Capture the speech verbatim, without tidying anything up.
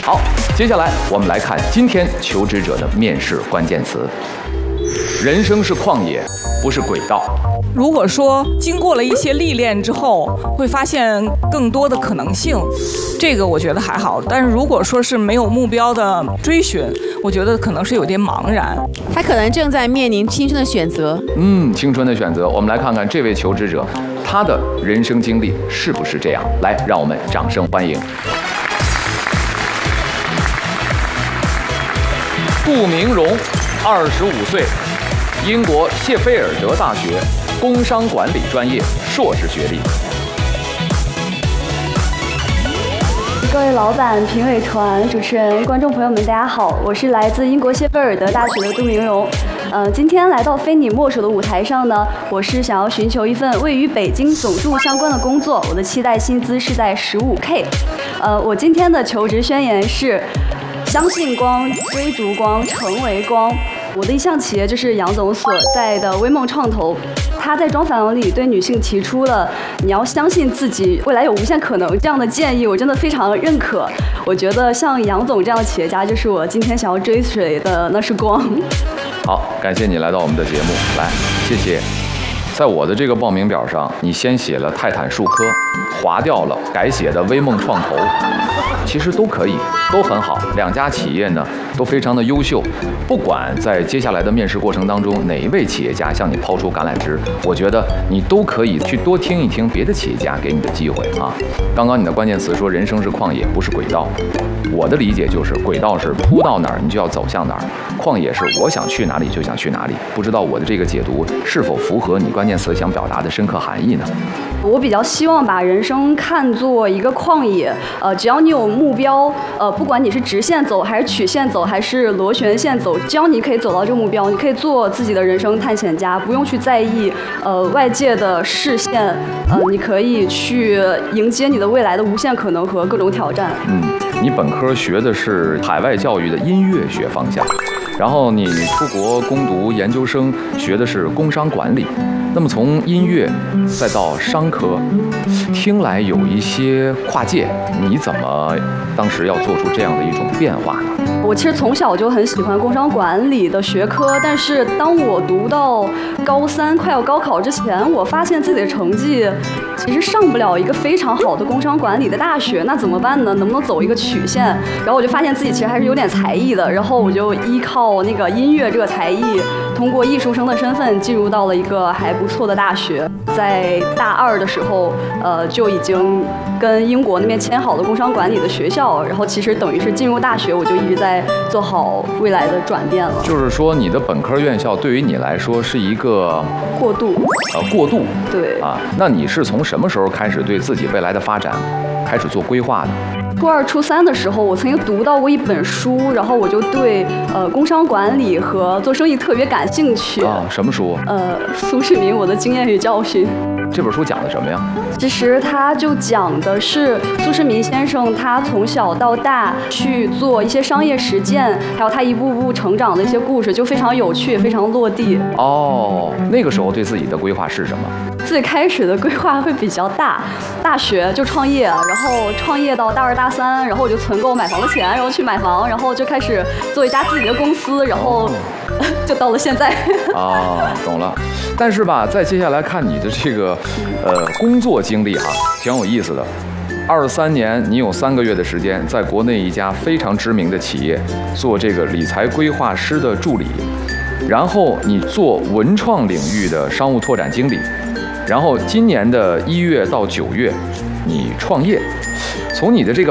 好，接下来我们来看今天求职者的面试关键词。人生是旷野，不是轨道。 如果说经过了一些历练之后，会发现更多的可能性，这个我觉得还好。但是如果说是没有目标的追寻，我觉得可能是有点茫然。 他可能正在面临青春的选择。 嗯，青春的选择。我们来看看这位求职者，他的人生经历是不是这样？来，让我们掌声欢迎。杜明荣，二十五岁，英国谢菲尔德大学工商管理专业硕士学历。 各位老板、评委团、主持人、观众朋友们，大家好，我是来自英国谢菲尔德大学的杜明荣。呃，今天来到非你莫属的舞台上呢，我是想要寻求一份位于北京总部相关的工作，我的期待薪资是在十五 K。呃，我今天的求职宣言是：相信光，追逐光，成为光。我的一项企业就是杨总所在的微梦创投，他在专访里对女性提出了你要相信自己未来有无限可能这样的建议，我真的非常认可。我觉得像杨总这样的企业家，就是我今天想要追随的，那是光。 好，感谢你来到我们的节目，来，谢谢。在我的这个报名表上，你先写了泰坦数科，划掉了改写的微梦创投，其实都可以，都很好。两家企业呢都非常的优秀，不管在接下来的面试过程当中哪一位企业家向你抛出橄榄枝，我觉得你都可以去多听一听别的企业家给你的机会啊。刚刚你的关键词说人生是旷野，不是轨道。我的理解就是轨道是铺到哪儿你就要走向哪儿，旷野是我想去哪里就想去哪里。不知道我的这个解读是否符合你关键词想表达的深刻含义呢？ 我比较希望把人生看作一个旷野，呃，只要你有目标，呃，不管你是直线走还是曲线走还是螺旋线走，只要你可以走到这个目标，你可以做自己的人生探险家，不用去在意呃外界的视线，呃，你可以去迎接你的未来的无限可能和各种挑战。 嗯，你本科学的是海外教育的音乐学方向，然后你出国攻读研究生学的是工商管理。那么从音乐再到商科，听来有一些跨界，你怎么当时要做出这样的一种变化呢？ 我其实从小就很喜欢工商管理的学科，但是当我读到高三快要高考之前，我发现自己的成绩其实上不了一个非常好的工商管理的大学，那怎么办呢？能不能走一个曲线？然后我就发现自己其实还是有点才艺的，然后我就依靠那个音乐这个才艺，通过艺术生的身份进入到了一个还不错的大学。在大二的时候，呃，就已经跟英国那边签好了工商管理的学校，然后其实等于是进入大学，我就一直在做好未来的转变了。 就是说，你的本科院校对于你来说是一个过渡， 呃，过渡。 对啊，那你是从什么时候开始对自己未来的发展开始做规划的？ 初二、初三的时候，我曾经读到过一本书，然后我就对呃工商管理和做生意特别感兴趣。 啊，什么书？ 呃，苏世民《我的经验与教训》。 这本书讲的什么呀？ 其实他就讲的是苏世民先生他从小到大去做一些商业实践，还有他一步步成长的一些故事，就非常有趣，非常落地。 哦，那个时候对自己的规划是什么？ 最开始的规划会比较大，大学就创业，然后创业到大二大三，然后我就存够买房的钱，然后去买房，然后就开始做一家自己的公司，然后、哦、就到了现在。 啊，懂了。但是吧，再接下来看你的这个呃工作经历哈、啊，挺有意思的。二三年，你有三个月的时间，在国内一家非常知名的企业做这个理财规划师的助理，然后你做文创领域的商务拓展经理。然后今年的一月到九月，你创业。从你的这个